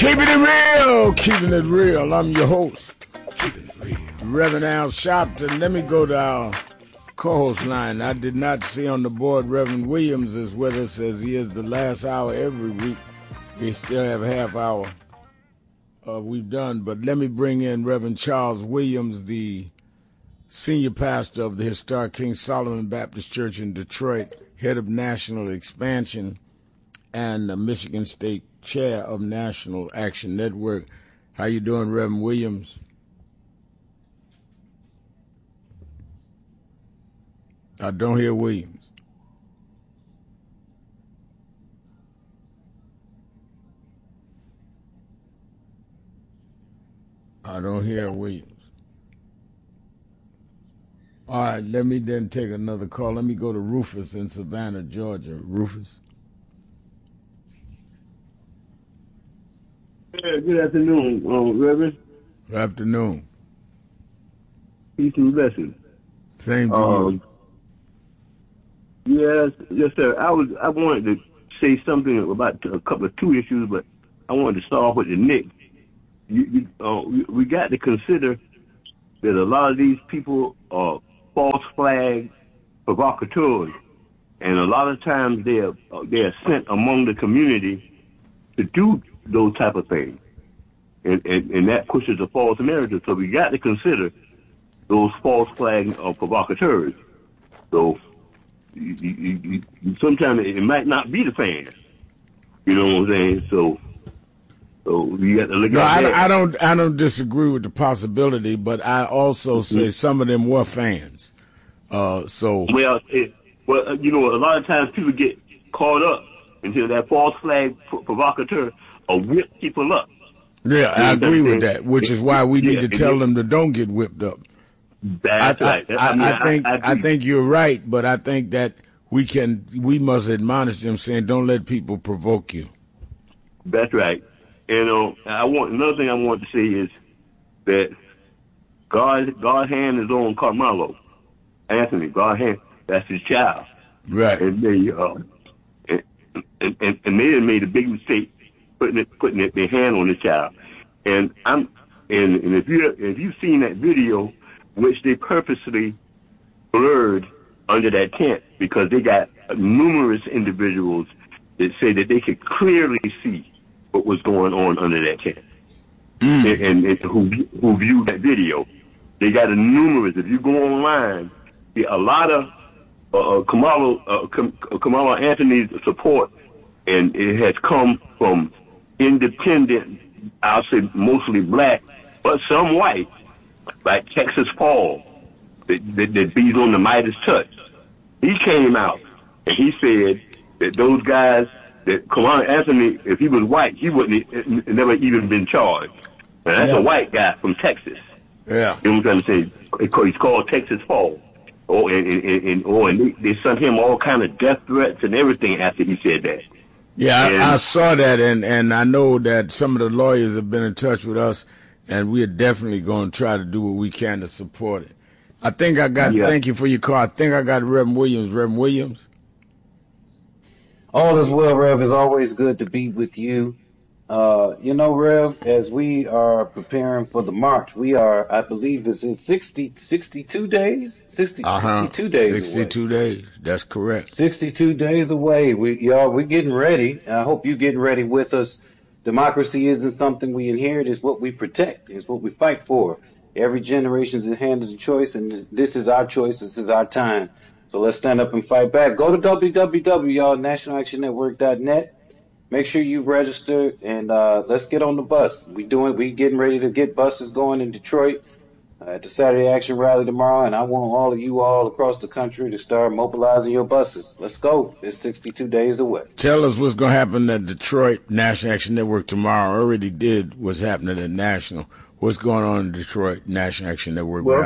Keeping it real. I'm your host, Reverend Al Sharpton. Let me go to our co-host line. I did not see on the board Reverend Williams is with us as he is the last hour every week. We still have a half hour we've done, but let me bring in Reverend Charles Williams, the senior pastor of the historic King Solomon Baptist Church in Detroit, head of national expansion, and the Michigan State chair of National Action Network. How you doing, Reverend Williams? I don't hear Williams. I don't hear Williams. All right, let me then take another call. Let me go to Rufus in Savannah, Georgia. Rufus? Yeah, good afternoon, Reverend. Good afternoon. Peace and blessings. Same to you. Yes, sir. I wanted to say something about two issues, but I wanted to start off with the Nick. We got to consider that a lot of these people are false flag provocateurs, and a lot of times they are sent among the community to do those type of things, and that pushes a false narrative. So we got to consider those false flag provocateurs. So sometimes it might not be the fans. You know what I'm saying? So you got to look at that. I don't disagree with the possibility, but I also say some of them were fans. Well, a lot of times people get caught up into that false flag provocateur or whip people up. Yeah, I agree with that, which is why we need to tell them to don't get whipped up. That's right. I think you're right, but I think that we must admonish them, saying don't let people provoke you. That's right. Another thing I want to say is that God's hand is on Carmelo Anthony. God's hand, that's his child. Right. And they made a big mistake putting their hand on the child. And if you've seen that video, which they purposely blurred under that tent because they got numerous individuals that say that they could clearly see what was going on under that tent, and who viewed that video. They got a numerous. If you go online, a lot of Kamala Anthony's support, and it has come from independent, I'll say mostly black, but some white, like Texas Paul, that beat on the Midas touch. He came out and he said that those guys, that Kamala Anthony, if he was white, he wouldn't never even been charged. And that's a white guy from Texas. Yeah. You know what I'm trying to say? He's called Texas Paul. And they sent him all kind of death threats and everything after he said that. Yeah, I saw that, and I know that some of the lawyers have been in touch with us, and we are definitely going to try to do what we can to support it. I think I got, thank you for your call. I think I got Reverend Williams. Reverend Williams? All is well, Rev. It's always good to be with you. Rev, as we are preparing for the march, we are, I believe it's in 62 days? 62 days 62 away. days, that's correct. 62 days away. We're getting ready. I hope you're getting ready with us. Democracy isn't something we inherit, it's what we protect, it's what we fight for. Every generation's in hand of the choice, and this is our choice, this is our time. So let's stand up and fight back. Go to www.nationalactionnetwork.net. Make sure you register, and let's get on the bus. We getting ready to get buses going in Detroit at the Saturday Action Rally tomorrow, and I want all of you all across the country to start mobilizing your buses. Let's go. It's 62 days away. Tell us what's going to happen at Detroit National Action Network tomorrow. I already did what's happening at National. What's going on in Detroit National Action Network? Well,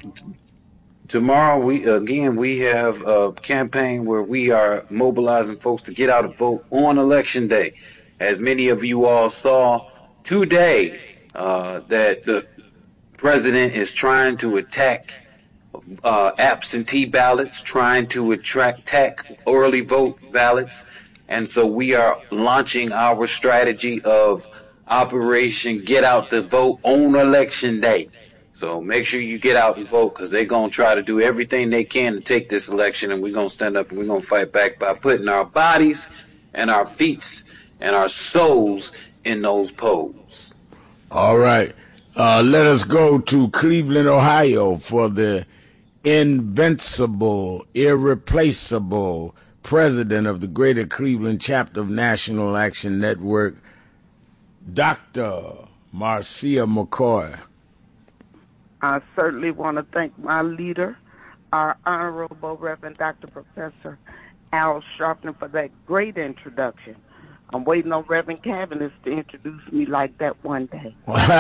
tomorrow we have a campaign where we are mobilizing folks to get out and vote on Election Day. As many of you all saw today, that the president is trying to attack absentee ballots, trying to attack early vote ballots. And so we are launching our strategy of Operation Get Out the Vote on Election Day. So make sure you get out and vote, because they're going to try to do everything they can to take this election, and we're going to stand up and we're going to fight back by putting our bodies and our feet and our souls in those polls. All right. Let us go to Cleveland, Ohio for the invincible, irreplaceable president of the Greater Cleveland chapter of National Action Network, Dr. Marcia McCoy. I certainly want to thank my leader, our Honorable Reverend Dr. Professor Al Sharpton, for that great introduction. I'm waiting on Reverend Cavanagh to introduce me like that one day.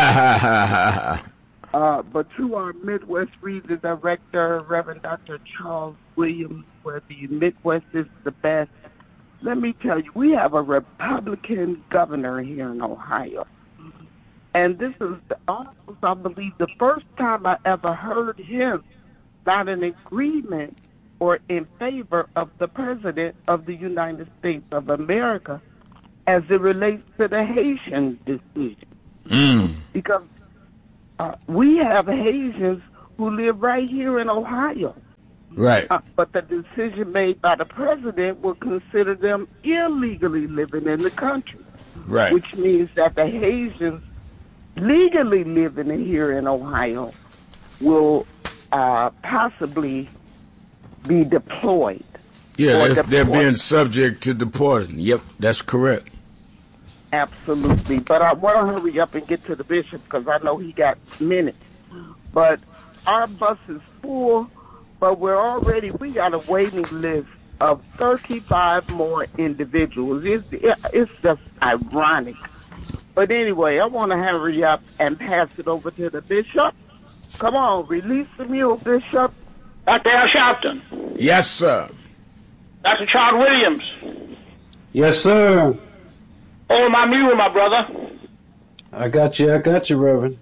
But to our Midwest Region Director, Reverend Dr. Charles Williams, where the Midwest is the best, let me tell you, we have a Republican governor here in Ohio. And this is almost, I believe, the first time I ever heard him not in agreement or in favor of the President of the United States of America as it relates to the Haitian decision. Because we have Haitians who live right here in Ohio. Right. But the decision made by the President will consider them illegally living in the country. Right. Which means that the Haitians legally living here in Ohio will possibly be deployed. Yeah, they're being subject to deportation. Yep, that's correct. Absolutely. But I want to hurry up and get to the bishop because I know he got minutes. But our bus is full, but we got a waiting list of 35 more individuals. It's just ironic. But anyway, I want to hurry up and pass it over to the bishop. Come on, release the mule, Bishop. Dr. Al Sharpton. Yes, sir. Dr. Charles Williams. Yes, sir. Hold my mule, my brother. I got you, Reverend.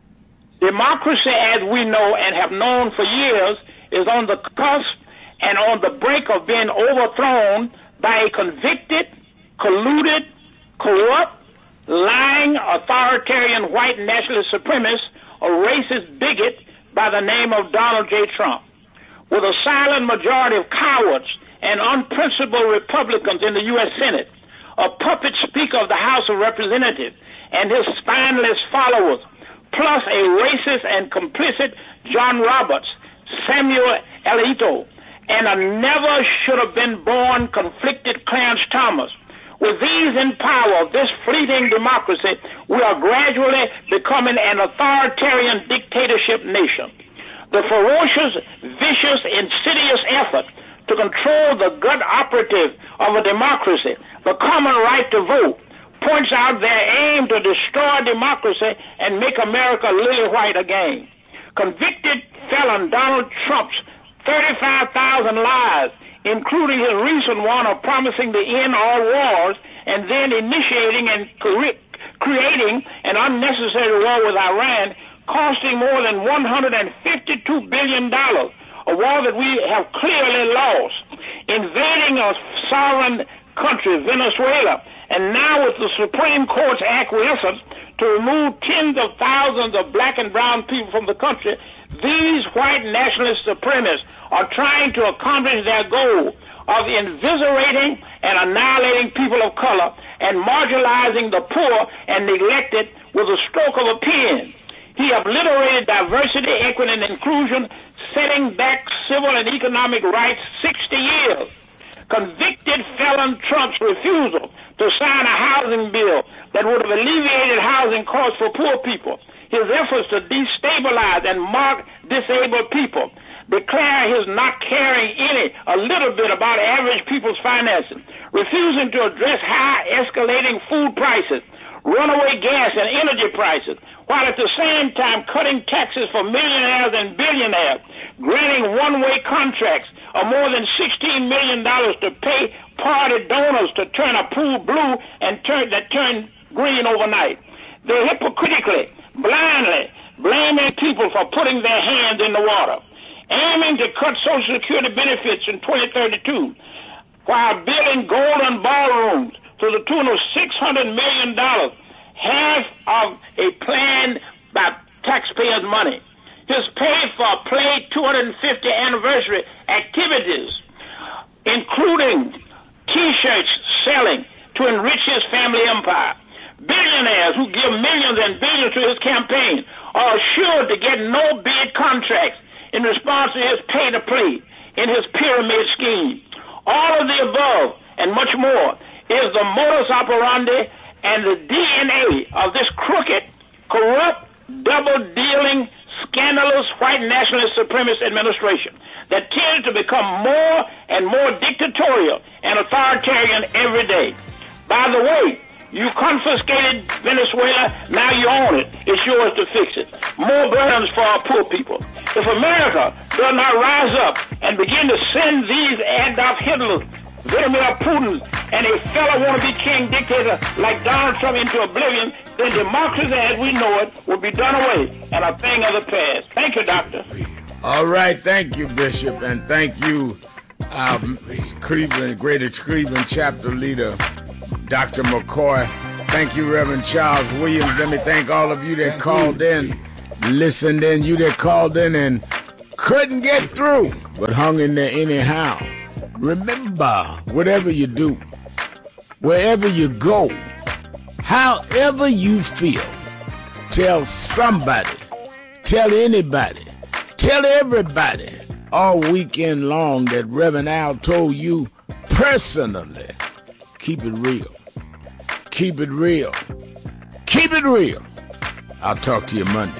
Democracy, as we know and have known for years, is on the cusp and on the brink of being overthrown by a convicted, colluded, corrupt, lying, authoritarian white nationalist supremacist, a racist bigot by the name of Donald J. Trump. With a silent majority of cowards and unprincipled Republicans in the U.S. Senate, a puppet Speaker of the House of Representatives and his spineless followers, plus a racist and complicit John Roberts, Samuel Alito, and a never-should-have-been-born conflicted Clarence Thomas. With these in power of this fleeting democracy, we are gradually becoming an authoritarian dictatorship nation. The ferocious, vicious, insidious effort to control the gut operative of a democracy, the common right to vote, points out their aim to destroy democracy and make America lily white again. Convicted felon Donald Trump's 35,000 lies, including his recent one of promising to end all wars and then initiating and creating an unnecessary war with Iran, costing more than $152 billion, a war that we have clearly lost, invading a sovereign country, Venezuela, and now with the Supreme Court's acquiescence to remove tens of thousands of black and brown people from the country, these white nationalist supremacists are trying to accomplish their goal of inviscerating and annihilating people of color and marginalizing the poor and neglected with a stroke of a pen. He obliterated diversity, equity, and inclusion, setting back civil and economic rights 60 years. Convicted felon Trump's refusal to sign a housing bill that would have alleviated housing costs for poor people, his efforts to destabilize and mark disabled people, declare his not caring a little bit about average people's finances, refusing to address high escalating food prices, runaway gas and energy prices, while at the same time cutting taxes for millionaires and billionaires, granting one-way contracts of more than $16 million to pay party donors to turn a pool blue and turn green overnight. They hypocritically, blindly blaming people for putting their hands in the water, aiming to cut Social Security benefits in 2032, while building golden ballrooms to the tune of $600 million, half of a plan by taxpayers' money. He's paid for Play 250 anniversary activities, including T-shirts selling to enrich his family empire. Billionaires who give millions and billions to his campaign are assured to get no bid contracts in response to his pay-to-play in his pyramid scheme. All of the above and much more is the modus operandi and the DNA of this crooked, corrupt, double-dealing, scandalous white nationalist supremacist administration that tends to become more and more dictatorial and authoritarian every day. By the way, you confiscated Venezuela, now you own it. It's yours to fix it. More burdens for our poor people. If America does not rise up and begin to send these Adolf Hitlers, Vladimir Putin, and a fellow wannabe king dictator like Donald Trump into oblivion, then democracy as we know it will be done away and a thing of the past. Thank you, Doctor. All right, thank you, Bishop, and thank you, Greater Cleveland chapter leader, Dr. McCoy. Thank you, Reverend Charles Williams. Let me thank all of you that called in, listened in, you that called in and couldn't get through, but hung in there anyhow. Remember, whatever you do, wherever you go, however you feel, tell somebody, tell anybody, tell everybody all weekend long that Reverend Al told you personally. Keep it real. Keep it real. Keep it real. I'll talk to you Monday.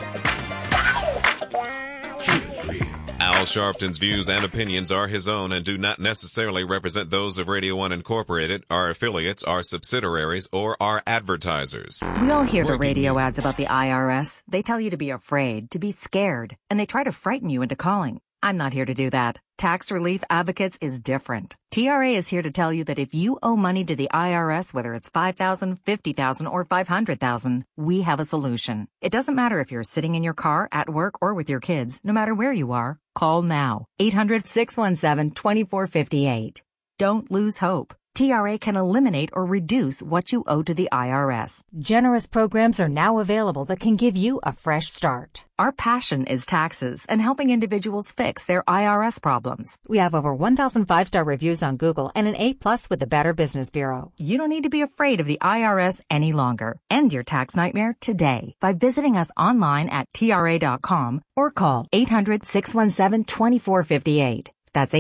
Al Sharpton's views and opinions are his own and do not necessarily represent those of Radio 1 Incorporated, our affiliates, our subsidiaries, or our advertisers. We all hear the radio ads about the IRS. They tell you to be afraid, to be scared, and they try to frighten you into calling. I'm not here to do that. Tax Relief Advocates is different. TRA is here to tell you that if you owe money to the IRS, whether it's $5,000, $50,000, or $500,000, we have a solution. It doesn't matter if you're sitting in your car, at work, or with your kids. No matter where you are, call now. 800-617-2458. Don't lose hope. TRA can eliminate or reduce what you owe to the IRS. Generous programs are now available that can give you a fresh start. Our passion is taxes and helping individuals fix their IRS problems. We have over 1,000 5-star reviews on Google and an A+ with the Better Business Bureau. You don't need to be afraid of the IRS any longer. End your tax nightmare today by visiting us online at TRA.com or call 800-617-2458. That's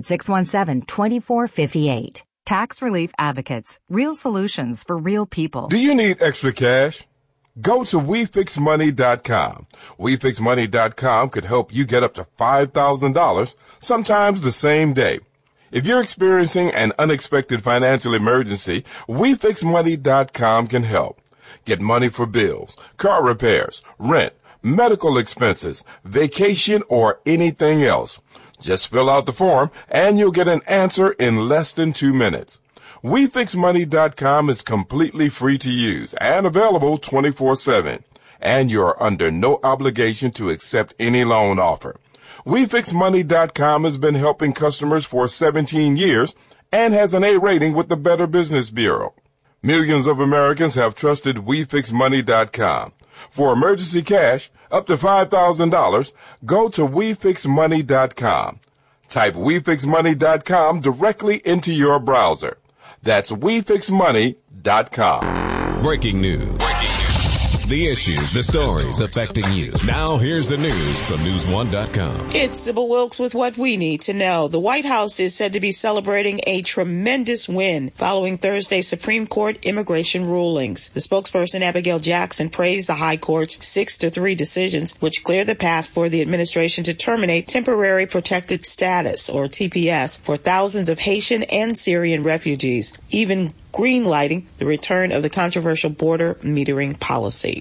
800-617-2458. Tax Relief Advocates. Real solutions for real people. Do you need extra cash? Go to WeFixMoney.com. WeFixMoney.com could help you get up to $5,000, sometimes the same day. If you're experiencing an unexpected financial emergency, WeFixMoney.com can help. Get money for bills, car repairs, rent, medical expenses, vacation, or anything else. Just fill out the form and you'll get an answer in less than 2 minutes. WeFixMoney.com is completely free to use and available 24/7. And you're under no obligation to accept any loan offer. WeFixMoney.com has been helping customers for 17 years and has an A rating with the Better Business Bureau. Millions of Americans have trusted WeFixMoney.com. For emergency cash, up to $5,000, go to WeFixMoney.com. Type WeFixMoney.com directly into your browser. That's WeFixMoney.com. Breaking news. The issues, the stories affecting you. Now here's the news from News1.com. It's Sybil Wilkes with what we need to know. The White House is said to be celebrating a tremendous win following Thursday's Supreme Court immigration rulings. The spokesperson Abigail Jackson praised the High Court's 6-3 decisions, which clear the path for the administration to terminate temporary protected status, or TPS, for thousands of Haitian and Syrian refugees, even greenlighting the return of the controversial border metering policy.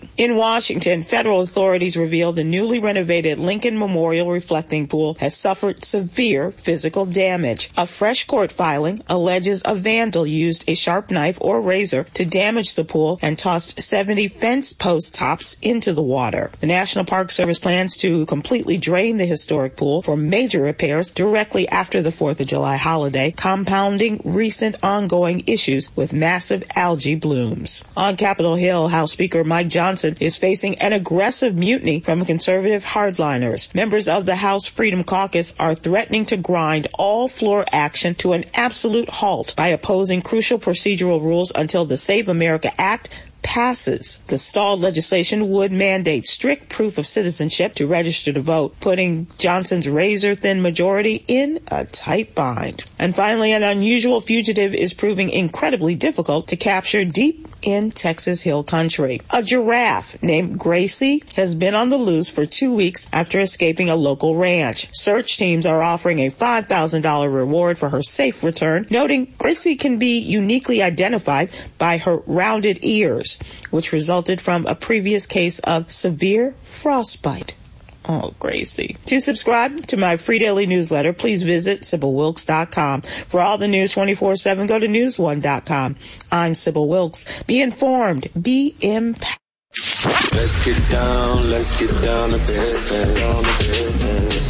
City. In Washington, federal authorities revealed the newly renovated Lincoln Memorial Reflecting Pool has suffered severe physical damage. A fresh court filing alleges a vandal used a sharp knife or razor to damage the pool and tossed 70 fence post tops into the water. The National Park Service plans to completely drain the historic pool for major repairs directly after the 4th of July holiday, compounding recent ongoing issues with massive algae blooms. On Capitol Hill, House Speaker Mike Johnson is facing an aggressive mutiny from conservative hardliners. Members of the House Freedom Caucus are threatening to grind all floor action to an absolute halt by opposing crucial procedural rules until the Save America Act passes. The stalled legislation would mandate strict proof of citizenship to register to vote, putting Johnson's razor-thin majority in a tight bind. And finally, an unusual fugitive is proving incredibly difficult to capture deep in Texas Hill Country. A giraffe named Gracie has been on the loose for 2 weeks after escaping a local ranch. Search teams are offering a $5,000 reward for her safe return, noting Gracie can be uniquely identified by her rounded ears, which resulted from a previous case of severe frostbite. Oh, Gracie. To subscribe to my free daily newsletter, please visit SybylWilkes.com. For all the news 24/7, go to newsone.com. I'm Sybil Wilkes. Be informed. Be empowered. Let's get down to business.